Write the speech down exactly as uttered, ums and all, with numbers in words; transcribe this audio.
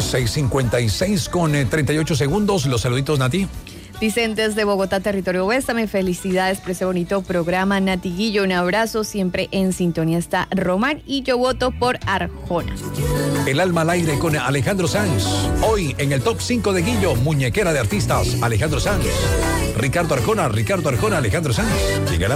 seis cincuenta y seis con eh, treinta y ocho segundos. Los saluditos, Nati. Vicentes de Bogotá, territorio Huéstame, felicidades por ese bonito programa. Nati Guillo, un abrazo, siempre en sintonía está Román y yo voto por Arjona. El alma al aire con Alejandro Sanz. Hoy en el top cinco de Guillo, muñequera de artistas, Alejandro Sanz. Ricardo Arjona, Ricardo Arjona, Alejandro Sanz. Llega la